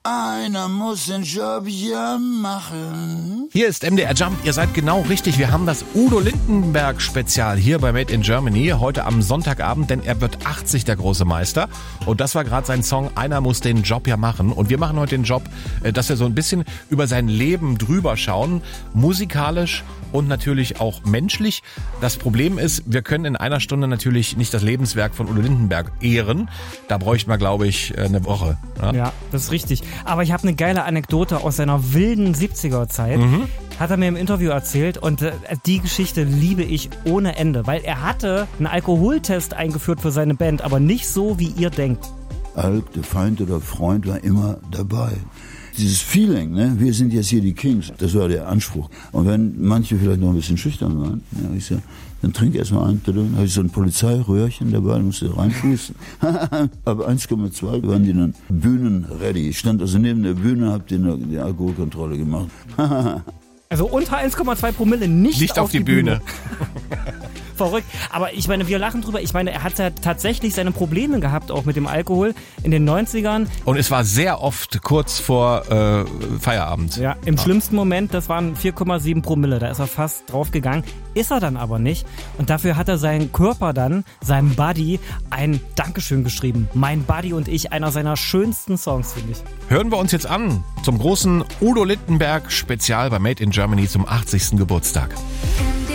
Einer muss den Job ja machen. Hier ist MDR Jump, ihr seid genau richtig. Wir haben das Udo Lindenberg Spezial hier bei Made in Germany heute am Sonntagabend, denn er wird 80, der große Meister. Und das war gerade sein Song, Einer muss den Job ja machen. Und wir machen heute den Job, dass wir so ein bisschen über sein Leben drüber schauen, musikalisch und natürlich auch menschlich. Das Problem ist, wir können in einer Stunde natürlich nicht das Lebenswerk von Udo Lindenberg ehren. Da bräuchten wir, glaube ich, eine Woche. Ja, das ist richtig. Aber ich habe eine geile Anekdote aus seiner wilden 70er-Zeit. Hat er mir im Interview erzählt und die Geschichte liebe ich ohne Ende, weil er hatte einen Alkoholtest eingeführt für seine Band, aber nicht so, wie ihr denkt. Alk, der Feind oder Freund war immer dabei. Dieses Feeling, ne? Wir sind jetzt hier die Kings, das war der Anspruch. Und wenn manche vielleicht noch ein bisschen schüchtern waren, ja, ich sag, dann trink erstmal einen, dann habe ich so ein Polizeiröhrchen dabei, musste reinschießen. Ab 1,2 waren die dann bühnenready. Ich stand also neben der Bühne, hab die Alkoholkontrolle gemacht. Also unter 1,2 Promille nicht auf die Bühne. Verrückt. Aber ich meine, wir lachen drüber. Ich meine, er hat ja tatsächlich seine Probleme gehabt, auch mit dem Alkohol in den 90ern. Und es war sehr oft kurz vor Feierabend. Ja, im schlimmsten Moment, das waren 4,7 Promille. Da ist er fast drauf gegangen. Ist er dann aber nicht. Und dafür hat er seinen Körper dann, seinem Buddy, ein Dankeschön geschrieben. Mein Buddy und ich, einer seiner schönsten Songs, finde ich. Hören wir uns jetzt an zum großen Udo Lindenberg Spezial bei Made in Germany zum 80. Geburtstag.